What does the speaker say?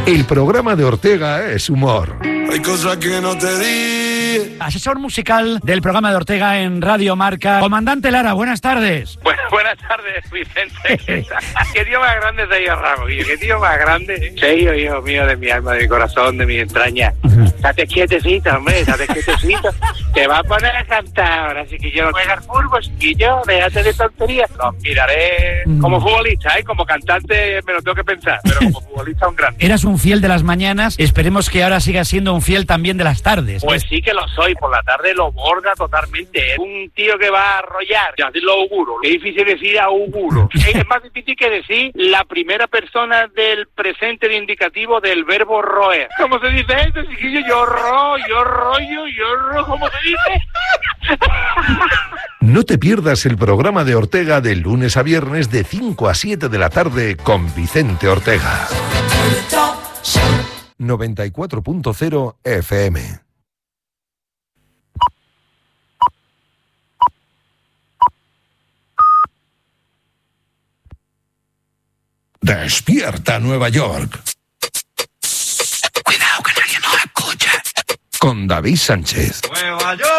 El programa de Ortega es humor. Hay cosas que no te di. Asesor musical del programa de Ortega en Radio Marca. Comandante Lara, buenas tardes. Buenas tardes, Vicente. Qué tío más grande te ha Ramos, qué tío más grande. Sí, hijo mío, de mi alma, de mi corazón, de mi entraña. Estate quietecito, hombre, estate quietecito. Te va a poner a cantar ahora, así que yo juegar fútbol, chiquillo, déjate de tonterías. Los miraré como futbolista, como cantante me lo tengo que pensar, pero como futbolista un grande. Eras un fiel de las mañanas, esperemos que ahora sigas siendo un fiel también de las tardes. Pues sí que lo soy, por la tarde lo borda totalmente. Es un tío que va a arrollar, ya lo auguro. Qué difícil decir auguro. Es más difícil que decir la primera persona del presente de indicativo del verbo roer. ¿Cómo se dice eso, chiquillo? Yo rollo, ¿cómo se dice? No te pierdas el programa de Ortega de lunes a viernes de 5 a 7 de la tarde con Vicente Ortega. 94.0 FM. Despierta Nueva York. Cuidado que nadie nos escucha. Con David Sánchez. Nueva York.